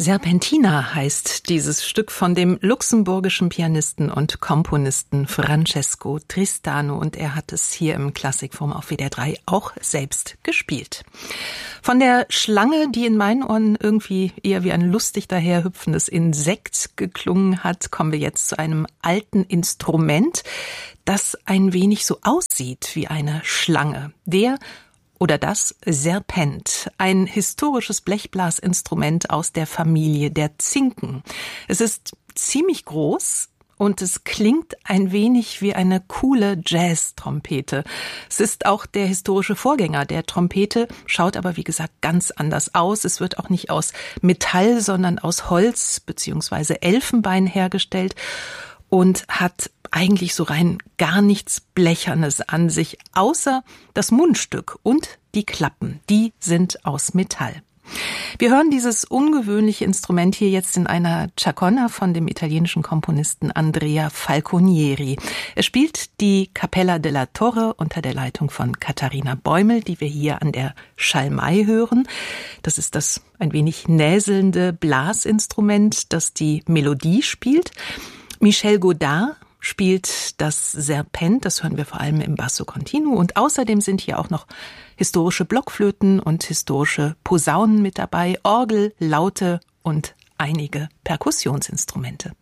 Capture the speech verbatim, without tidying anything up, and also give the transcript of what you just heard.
Serpentina heißt dieses Stück von dem luxemburgischen Pianisten und Komponisten Francesco Tristano, und er hat es hier im Klassikforum auf W D R drei auch selbst gespielt. Von der Schlange, die in meinen Ohren irgendwie eher wie ein lustig daherhüpfendes Insekt geklungen hat, kommen wir jetzt zu einem alten Instrument, das ein wenig so aussieht wie eine Schlange. Der Oder das Serpent, ein historisches Blechblasinstrument aus der Familie der Zinken. Es ist ziemlich groß und es klingt ein wenig wie eine coole Jazz-Trompete. Es ist auch der historische Vorgänger der Trompete, schaut aber wie gesagt ganz anders aus. Es wird auch nicht aus Metall, sondern aus Holz bzw. Elfenbein hergestellt und hat eigentlich so rein gar nichts Blechernes an sich, außer das Mundstück und die Klappen, die sind aus Metall. Wir hören dieses ungewöhnliche Instrument hier jetzt in einer Chaconne von dem italienischen Komponisten Andrea Falconieri. Er spielt die Cappella della Torre unter der Leitung von Katharina Bäumel, die wir hier an der Schalmei hören. Das ist das ein wenig näselnde Blasinstrument, das die Melodie spielt. Michel Godard spielt das Serpent, das hören wir vor allem im Basso Continuo, und außerdem sind hier auch noch historische Blockflöten und historische Posaunen mit dabei, Orgel, Laute und einige Perkussionsinstrumente.